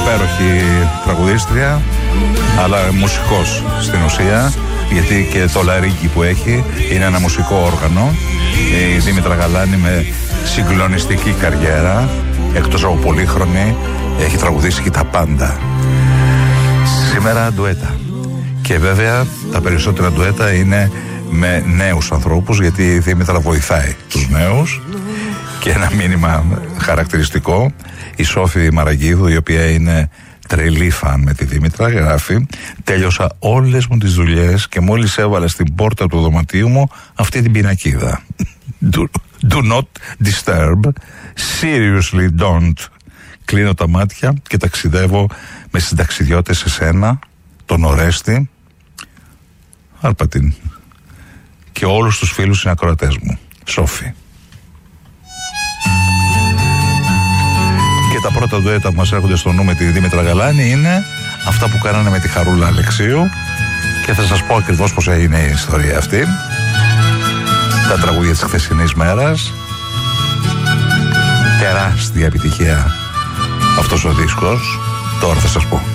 υπέροχη τραγουδίστρια, αλλά μουσικός στην ουσία, γιατί και το λαρίκι που έχει είναι ένα μουσικό όργανο. Η Δήμητρα Γαλάνη με συγκλονιστική καριέρα, εκτός από πολύχρονη, έχει τραγουδήσει και τα πάντα. Σήμερα ντουέτα. Και βέβαια τα περισσότερα ντουέτα είναι με νέους ανθρώπους, γιατί η Δήμητρα βοηθάει τους νέους. Και ένα μήνυμα χαρακτηριστικό, η Σόφη Μαραγκίδου, η οποία είναι τρελή φαν με τη Δήμητρα, γράφει: τέλειωσα όλες μου τις δουλειές και μόλις έβαλα στην πόρτα του δωματίου μου αυτή την πινακίδα. Do not disturb, seriously don't. Κλείνω τα μάτια και ταξιδεύω με συνταξιδιώτες σε σένα, τον Ορέστη, Αρπατίν και όλους τους φίλους συνακροατές μου. Σόφη. Και τα πρώτα ντουέτα που μας έρχονται στο νου με τη Δήμητρα Γαλάνη είναι αυτά που κάνανε με τη Χαρούλα Αλεξίου, και θα σας πω ακριβώς πως έγινε η ιστορία αυτή. Τα τραγούδια της χθεσινής μέρας. Τεράστια επιτυχία αυτός ο δίσκος. Τώρα θα σας πω.